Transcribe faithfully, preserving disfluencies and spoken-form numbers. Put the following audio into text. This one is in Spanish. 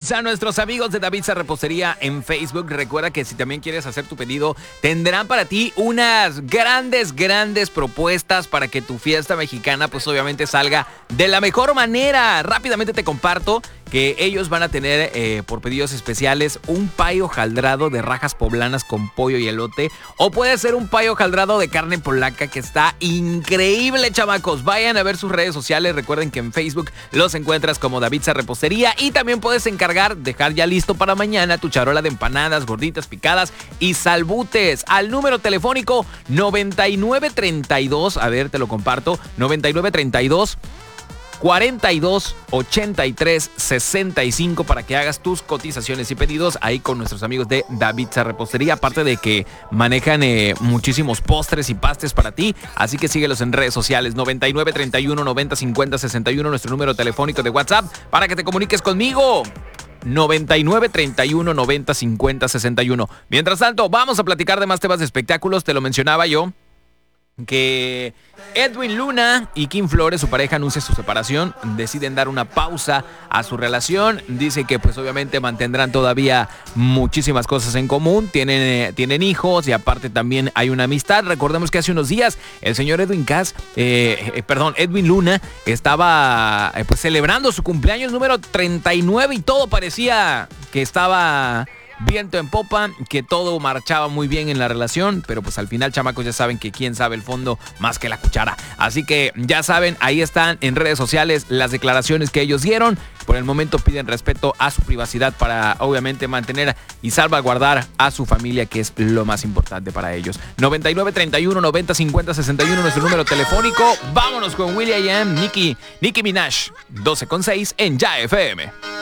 gracias a nuestros amigos de Davidsa Repostería en Facebook. Recuerda que si también quieres hacer tu pedido, tendrán para ti unas grandes, grandes propuestas para que tu fiesta mexicana pues obviamente salga de la mejor manera. Rápidamente te comparto que ellos van a tener eh, por pedidos especiales un pay hojaldrado de rajas poblanas con pollo y elote, o puede ser un pay hojaldrado de carne polaca que está increíble, chamacos. Vayan a ver sus redes sociales. Recuerden que en Facebook los encuentras como Davidsa Repostería, y también puedes encargar, dejar ya listo para mañana tu charola de empanadas, gorditas picadas y salbutes al número telefónico noventa y nueve treinta y dos, a ver, te lo comparto, noventa y nueve treinta y dos cuarenta y dos ochenta y tres sesenta y cinco para que hagas tus cotizaciones y pedidos ahí con nuestros amigos de Davidsa Repostería. Aparte de que manejan eh, muchísimos postres y pastes para ti, así que síguelos en redes sociales. Noventa y nueve treinta y uno noventa cincuenta sesenta y uno, nuestro número telefónico de WhatsApp para que te comuniques conmigo. noventa y nueve treinta y uno noventa cincuenta sesenta y uno. Mientras tanto, vamos a platicar de más temas de espectáculos. Te lo mencionaba yo, que Edwin Luna y Kim Flores, su pareja, anuncia su separación. Deciden dar una pausa a su relación. Dice que pues obviamente mantendrán todavía muchísimas cosas en común. Tienen, eh, tienen hijos y aparte también hay una amistad. Recordemos que hace unos días el señor Edwin Cass, eh, eh, perdón, Edwin Luna estaba eh, pues celebrando su cumpleaños número treinta y nueve y todo parecía que estaba viento en popa, que todo marchaba muy bien en la relación, pero pues al final, chamacos, ya saben que quién sabe el fondo más que la cuchara. Así que ya saben, ahí están en redes sociales las declaraciones que ellos dieron. Por el momento piden respeto a su privacidad para obviamente mantener y salvaguardar a su familia, que es lo más importante para ellos. noventa y nueve treinta y uno noventa cincuenta sesenta y uno, nuestro número telefónico. Vámonos con Will I Am, Nicki, Nicki Minaj, doce con seis en Ya F M.